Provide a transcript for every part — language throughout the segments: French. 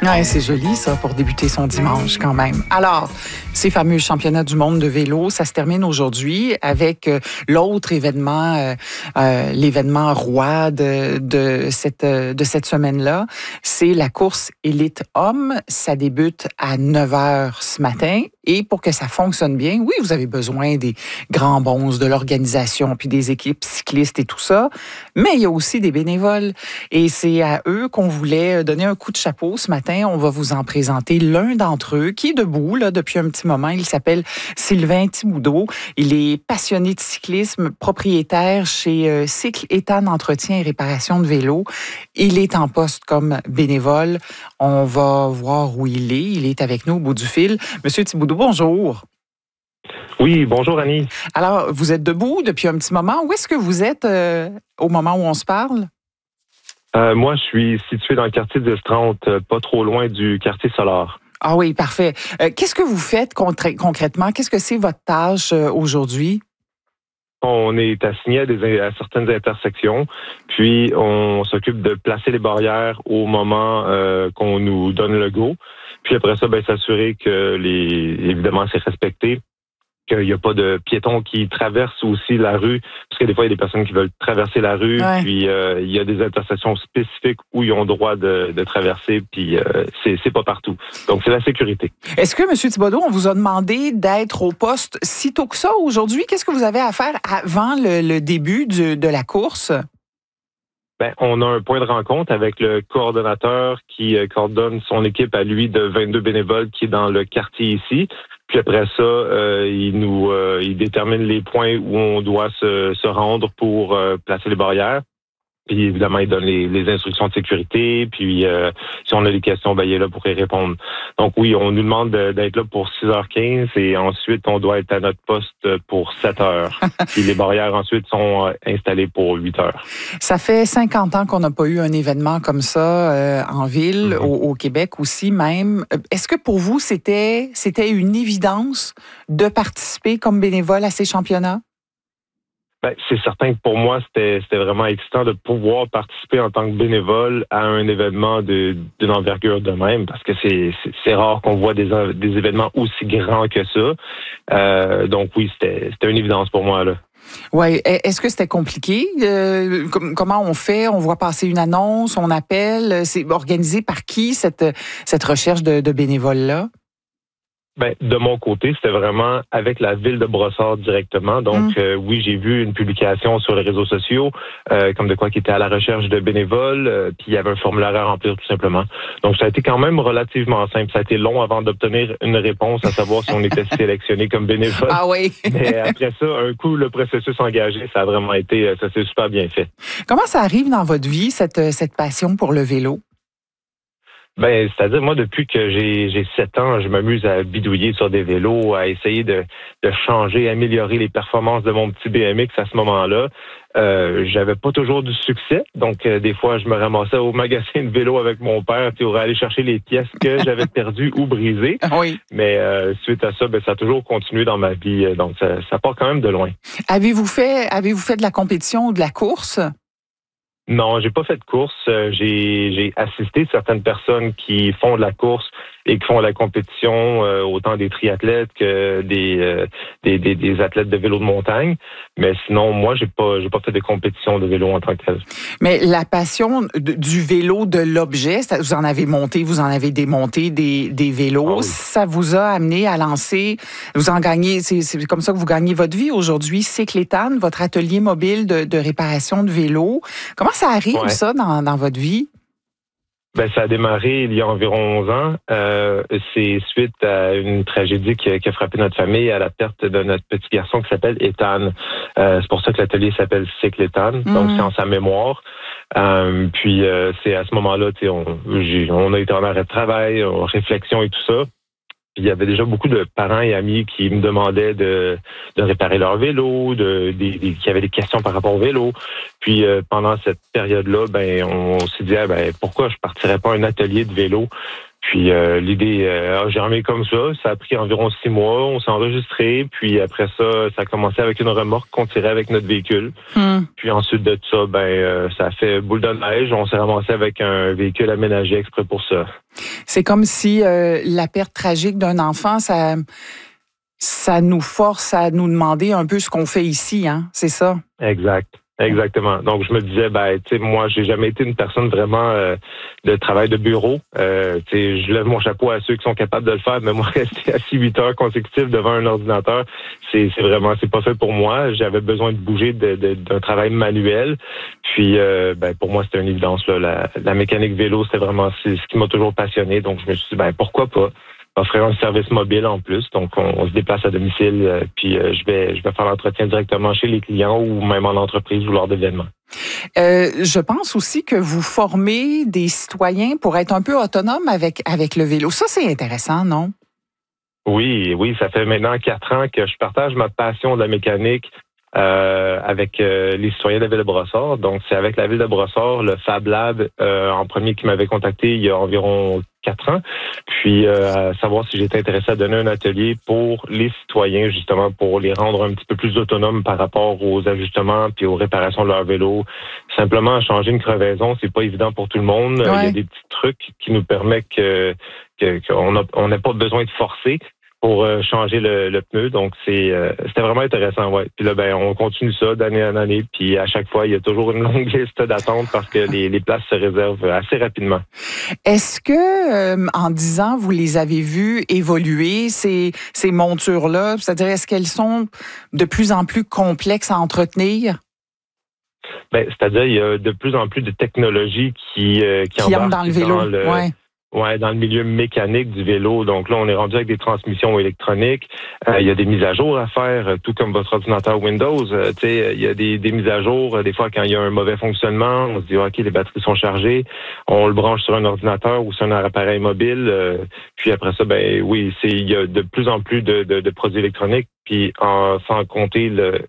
Ouais, c'est joli ça pour débuter son dimanche quand même. Alors, ces fameux championnats du monde de vélo, ça se termine aujourd'hui avec l'autre événement, l'événement roi de cette semaine-là. C'est la course élite homme. Ça débute à 9h ce matin. Et pour que ça fonctionne bien, oui, vous avez besoin des grands bons de l'organisation, puis des équipes cyclistes et tout ça. Mais il y a aussi des bénévoles. Et c'est à eux qu'on voulait donner un coup de chapeau ce matin. On va vous en présenter l'un d'entre eux qui est debout là, depuis un petit moment. Il s'appelle Sylvain Thibodeau. Il est passionné de cyclisme, propriétaire chez Cycle Éthane Entretien et Réparation de vélos. Il est en poste comme bénévole. On va voir où il est. Il est avec nous au bout du fil. Monsieur Thibodeau, bonjour. Oui, bonjour Annie. Alors, vous êtes debout depuis un petit moment. Où est-ce que vous êtes au moment où on se parle? Moi, je suis situé dans le quartier d'Estrante, pas trop loin du quartier Solar. Ah oui, parfait. Qu'est-ce que vous faites concrètement? Qu'est-ce que c'est votre tâche aujourd'hui? On est assigné à certaines intersections, puis on s'occupe de placer les barrières au moment qu'on nous donne le go. Puis après ça, s'assurer que évidemment, c'est respecté, qu'il n'y a pas de piétons qui traversent aussi la rue, parce que des fois, il y a des personnes qui veulent traverser la rue, ouais. Puis il y a des intersections spécifiques où ils ont droit de traverser, puis c'est pas partout. Donc, c'est la sécurité. Est-ce que, M. Thibodeau, on vous a demandé d'être au poste si tôt que ça aujourd'hui? Qu'est-ce que vous avez à faire avant le début de la course? On a un point de rencontre avec le coordonnateur qui coordonne son équipe à lui de 22 bénévoles qui est dans le quartier ici. Puis après ça, il détermine les points où on doit se rendre pour placer les barrières. Puis évidemment, il donne les instructions de sécurité. Puis si on a des questions, il est là pour y répondre. Donc oui, on nous demande d'être là pour 6h15 et ensuite, on doit être à notre poste pour 7h. Puis les barrières ensuite sont installées pour 8h. Ça fait 50 ans qu'on n'a pas eu un événement comme ça en ville, au Québec aussi même. Est-ce que pour vous, c'était une évidence de participer comme bénévole à ces championnats? C'est certain que pour moi, c'était vraiment excitant de pouvoir participer en tant que bénévole à un événement d'une envergure de même, parce que c'est rare qu'on voit des événements aussi grands que ça. Donc oui, c'était une évidence pour moi, là. Oui. Est-ce que c'était compliqué? Comment on fait? On voit passer une annonce, on appelle. C'est organisé par qui, cette recherche de bénévoles-là? De mon côté, c'était vraiment avec la ville de Brossard directement. Donc, oui, j'ai vu une publication sur les réseaux sociaux, comme de quoi qui était à la recherche de bénévoles, puis il y avait un formulaire à remplir tout simplement. Donc, ça a été quand même relativement simple. Ça a été long avant d'obtenir une réponse, à savoir si on était sélectionné comme bénévole. Ah oui. Mais après ça, un coup, le processus engagé, ça a vraiment été, ça s'est super bien fait. Comment ça arrive dans votre vie, cette passion pour le vélo? C'est-à-dire, moi, depuis que j'ai 7 ans, je m'amuse à bidouiller sur des vélos, à essayer de changer, améliorer les performances de mon petit BMX à ce moment-là. J'avais pas toujours du succès, donc des fois, je me ramassais au magasin de vélo avec mon père pour aller chercher les pièces que j'avais perdues ou brisées. Oui. Mais suite à ça, ça a toujours continué dans ma vie, donc ça part quand même de loin. Avez-vous fait de la compétition ou de la course? Non, j'ai pas fait de course. J'ai assisté certaines personnes qui font de la course et qui font de la compétition, autant des triathlètes que des athlètes de vélo de montagne. Mais sinon, moi, j'ai pas fait de compétition de vélo en tant que tel. Mais la passion du vélo, de l'objet, vous en avez monté, vous en avez démonté des vélos. Ah oui. Ça vous a amené à lancer, vous en gagnez, c'est comme ça que vous gagnez votre vie aujourd'hui. Cycle Éthane, votre atelier mobile de réparation de vélos. Comment ça arrive, ça, dans votre vie? Ça a démarré il y a environ 11 ans. C'est suite à une tragédie qui a frappé notre famille, à la perte de notre petit garçon qui s'appelle Éthane. C'est pour ça que l'atelier s'appelle Cycle Éthane. Donc, c'est en sa mémoire. Puis, c'est à ce moment-là, on a été en arrêt de travail, en réflexion et tout ça. Puis il y avait déjà beaucoup de parents et amis qui me demandaient de réparer leur vélo, qui avaient des questions par rapport au vélo. Puis pendant cette période-là, on s'est dit pourquoi je partirais pas un atelier de vélo. Puis l'idée a germé comme ça. Ça a pris environ 6 mois. On s'est enregistré. Puis après ça, ça a commencé avec une remorque qu'on tirait avec notre véhicule. Puis ensuite de ça, ça a fait boule de neige. On s'est ramassé avec un véhicule aménagé exprès pour ça. C'est comme si la perte tragique d'un enfant, ça nous force à nous demander un peu ce qu'on fait ici, hein? C'est ça? Exactement. Donc, je me disais, moi, j'ai jamais été une personne vraiment de travail de bureau. Je lève mon chapeau à ceux qui sont capables de le faire, mais moi, rester assis 8 heures consécutives devant un ordinateur, c'est pas fait pour moi. J'avais besoin de bouger d'un travail manuel. Puis, pour moi, c'était une évidence, là. La mécanique vélo, c'était vraiment ce qui m'a toujours passionné. Donc, je me suis dit, pourquoi pas offrir un service mobile en plus. Donc, on se déplace à domicile, puis je vais faire l'entretien directement chez les clients ou même en entreprise ou lors d'événements. Je pense aussi que vous formez des citoyens pour être un peu autonomes avec le vélo. Ça, c'est intéressant, non? Oui, ça fait maintenant 4 ans que je partage ma passion de la mécanique avec les citoyens de la Ville de Brossard. Donc, c'est avec la Ville de Brossard, le Fab Lab, en premier qui m'avait contacté il y a environ 4 ans. Puis, savoir si j'étais intéressé à donner un atelier pour les citoyens, justement, pour les rendre un petit peu plus autonomes par rapport aux ajustements puis aux réparations de leur vélo. Simplement, changer une crevaison, c'est pas évident pour tout le monde. Ouais. Il y a des petits trucs qui nous permettent qu'on n'a pas besoin de forcer pour changer le pneu. Donc, c'était vraiment intéressant, ouais. Puis là, on continue ça d'année en année. Puis à chaque fois, il y a toujours une longue liste d'attente parce que les places se réservent assez rapidement. Est-ce que, en 10 ans, vous les avez vues évoluer, ces montures-là? C'est-à-dire, est-ce qu'elles sont de plus en plus complexes à entretenir? C'est-à-dire, il y a de plus en plus de technologies qui entrent dans le vélo, dans le milieu mécanique du vélo. Donc là, on est rendu avec des transmissions électroniques. Il y a des mises à jour à faire, tout comme votre ordinateur Windows. Il y a des mises à jour. Des fois, quand il y a un mauvais fonctionnement, on se dit, OK, les batteries sont chargées. On le branche sur un ordinateur ou sur un appareil mobile. Puis après ça, il y a de plus en plus de produits électroniques. Puis sans compter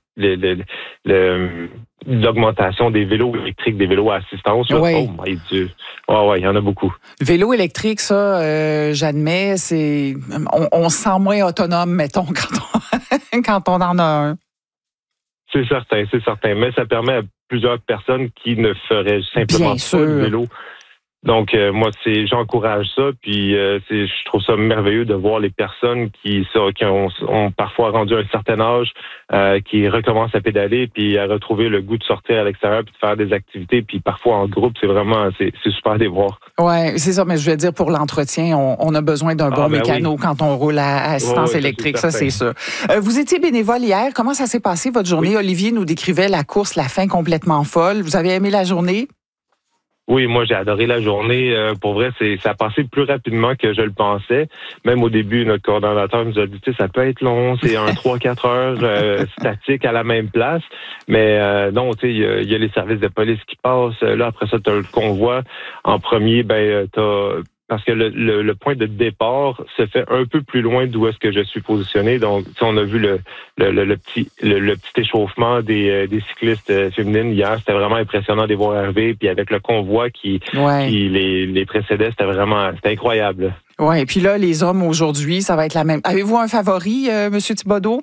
l'augmentation des vélos électriques, des vélos à assistance. Oui. Oh my Dieu. Il y en a beaucoup. Vélo électrique, ça, j'admets, on se sent moins autonome, mettons, quand on en a un. C'est certain. Mais ça permet à plusieurs personnes qui ne feraient simplement pas de vélo. Donc, moi, j'encourage ça, puis je trouve ça merveilleux de voir les personnes qui ont parfois rendu un certain âge, qui recommencent à pédaler, puis à retrouver le goût de sortir à l'extérieur, puis de faire des activités, puis parfois en groupe, c'est super à les voir. Ouais, c'est ça, mais je veux dire, pour l'entretien, on a besoin d'un bon mécano quand on roule à assistance électrique, ça c'est ça. Vous étiez bénévole hier, comment ça s'est passé votre journée? Oui. Olivier nous décrivait la course, la fin complètement folle. Vous avez aimé la journée? Oui, moi j'ai adoré la journée. Pour vrai, ça a passé plus rapidement que je le pensais. Même au début, notre coordonnateur nous a dit, ça peut être long, c'est un 3-4 heures statique à la même place. Mais non, il y a les services de police qui passent. Là, après ça, tu as le convoi. En premier, parce que le point de départ se fait un peu plus loin d'où est-ce que je suis positionné. Donc, on a vu le petit échauffement des cyclistes féminines hier. C'était vraiment impressionnant de les voir arriver. Puis avec le convoi qui les précédait, c'était incroyable. Oui, et puis là, les hommes aujourd'hui, ça va être la même. Avez-vous un favori, M. Thibodeau?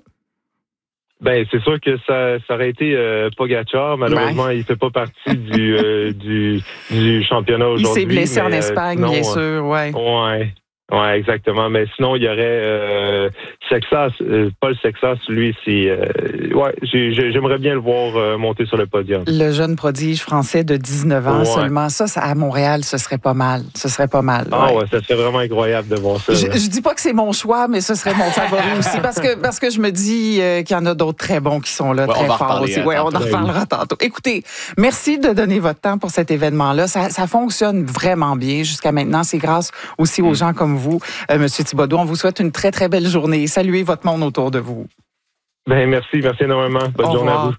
C'est sûr que ça aurait été Pogacar. Malheureusement, il fait pas partie du championnat aujourd'hui. Il s'est blessé en Espagne, bien sûr, Ouais, exactement. Mais sinon, il y aurait Sexas, Paul Sexas, lui, j'aimerais bien le voir monter sur le podium. Le jeune prodige français de 19 ans seulement. Ça, à Montréal, ce serait pas mal. Ce serait pas mal. Ça serait vraiment incroyable de voir ça. Je dis pas que c'est mon choix, mais ce serait mon favori aussi. Parce que je me dis qu'il y en a d'autres très bons qui sont là, très forts aussi. On en reparlera tantôt. Écoutez, merci de donner votre temps pour cet événement-là. Ça fonctionne vraiment bien jusqu'à maintenant. C'est grâce aussi aux gens comme vous, M. Thibodeau. On vous souhaite une très, très belle journée. Saluez votre monde autour de vous. Merci énormément. Bonne journée à vous.